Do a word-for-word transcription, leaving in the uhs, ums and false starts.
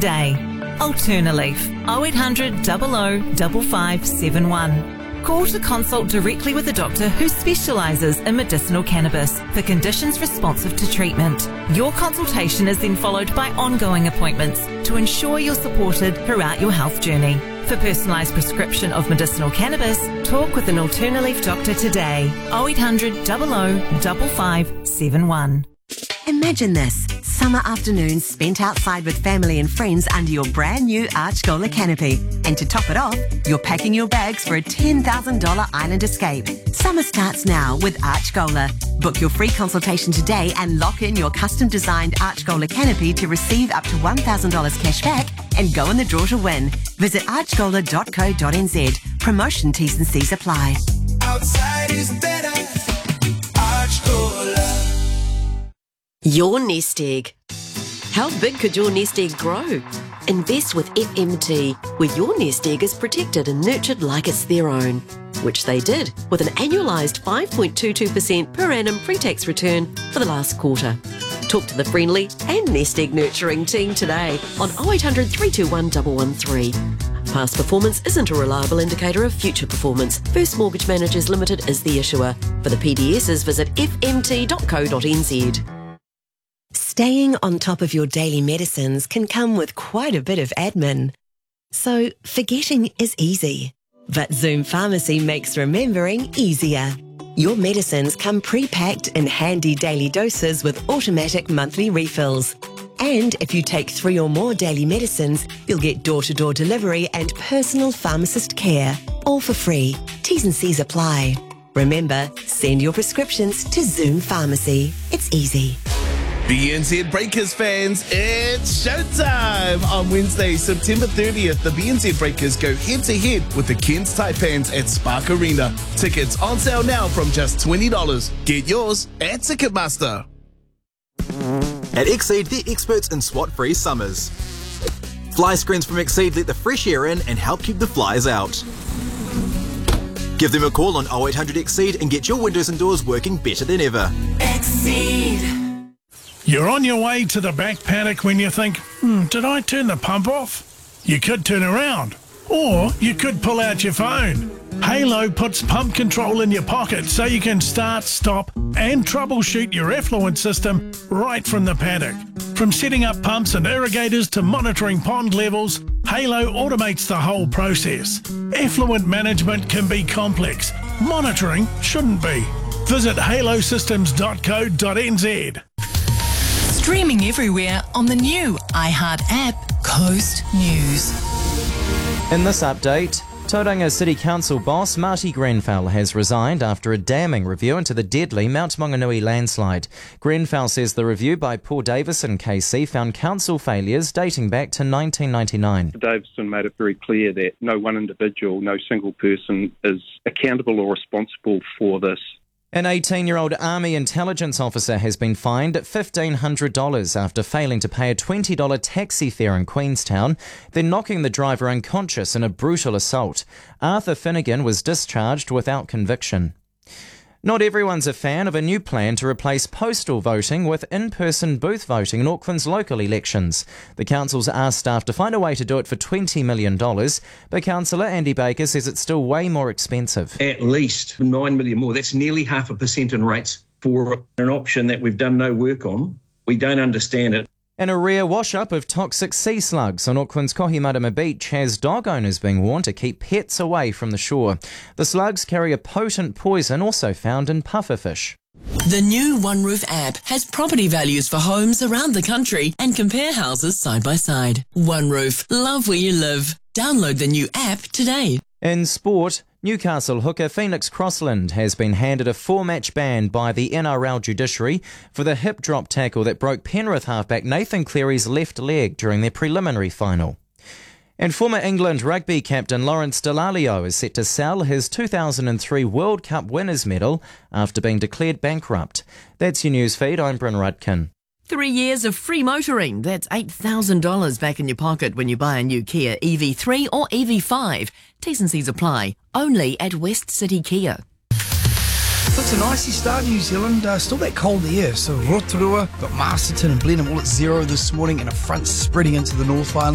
today. Alternaleaf, oh eight hundred, oh oh, five five seven one. Call to consult directly with a doctor who specialises in medicinal cannabis for conditions responsive to treatment. Your consultation is then followed by ongoing appointments to ensure you're supported throughout your health journey. For personalised prescription of medicinal cannabis, talk with an Alternaleaf doctor today. oh eight hundred, oh oh, five five seven one. Imagine this, summer afternoons spent outside with family and friends under your brand new Archgola canopy. And to top it off, you're packing your bags for a ten thousand dollars island escape. Summer starts now with Archgola. Book your free consultation today and lock in your custom designed Archgola canopy to receive up to one thousand dollars cash back and go in the draw to win. Visit archgola dot co dot n z. Promotion T's and C's apply. Outside is better. Archgola. Your nest egg. How big could your nest egg grow? Invest with F M T, where your nest egg is protected and nurtured like it's their own, which they did with an annualised five point two two percent per annum pre-tax return for the last quarter. Talk to the friendly and nest egg nurturing team today on oh eight hundred, three two one, one one three. Past performance isn't a reliable indicator of future performance. First Mortgage Managers Limited is the issuer. For the P D Ss, visit f m t dot co dot n z. Staying on top of your daily medicines can come with quite a bit of admin. So forgetting is easy. But Zoom Pharmacy makes remembering easier. Your medicines come pre-packed in handy daily doses with automatic monthly refills. And if you take three or more daily medicines, you'll get door-to-door delivery and personal pharmacist care. All for free. T's and C's apply. Remember, send your prescriptions to Zoom Pharmacy. It's easy. B N Z Breakers fans, it's showtime! On Wednesday, September thirtieth, the B N Z Breakers go head-to-head with the Cairns Taipans at Spark Arena. Tickets on sale now from just twenty dollars. Get yours at Ticketmaster. At Exceed, they're experts in SWAT-free summers. Fly screens from Exceed let the fresh air in and help keep the flies out. Give them a call on oh eight hundred Exceed and get your windows and doors working better than ever. Exceed. You're on your way to the back paddock when you think, hmm, did I turn the pump off? You could turn around, or you could pull out your phone. Halo puts pump control in your pocket so you can start, stop and troubleshoot your effluent system right from the paddock. From setting up pumps and irrigators to monitoring pond levels, Halo automates the whole process. Effluent management can be complex. Monitoring shouldn't be. Visit halo systems dot co dot n z. Streaming everywhere on the new iHeart app, Coast News. In this update, Tauranga City Council boss Marty Grenfell has resigned after a damning review into the deadly Mount Maunganui landslide. Grenfell says the review by Paul Davison K C found council failures dating back to nineteen ninety-nine. Davison made it very clear that no one individual, no single person is accountable or responsible for this. An eighteen-year-old Army intelligence officer has been fined fifteen hundred dollars after failing to pay a twenty dollars taxi fare in Queenstown, then knocking the driver unconscious in a brutal assault. Arthur Finnegan was discharged without conviction. Not everyone's a fan of a new plan to replace postal voting with in-person booth voting in Auckland's local elections. The council's asked staff to find a way to do it for twenty million dollars, but Councillor Andy Baker says it's still way more expensive. At least nine million dollars more. That's nearly half a percent in rates for an option that we've done no work on. We don't understand it. And a rare wash-up of toxic sea slugs on Auckland's Kohimarama Beach has dog owners being warned to keep pets away from the shore. The slugs carry a potent poison also found in pufferfish. The new One Roof app has property values for homes around the country and compare houses side by side. One Roof, love where you live. Download the new app today. In sport, Newcastle hooker Phoenix Crossland has been handed a four-match ban by the N R L judiciary for the hip drop tackle that broke Penrith halfback Nathan Cleary's left leg during their preliminary final. And former England rugby captain Lawrence Dallaglio is set to sell his two thousand three World Cup winners' medal after being declared bankrupt. That's your news feed. I'm Bryn Rudkin. Three years of free motoring. That's eight thousand dollars back in your pocket when you buy a new Kia E V three or E V five. T's and C's apply. Only at West City Kia. It's an icy start, New Zealand. Uh, still that cold air. So Rotorua, got Masterton and Blenheim all at zero this morning, and a front spreading into the North Island.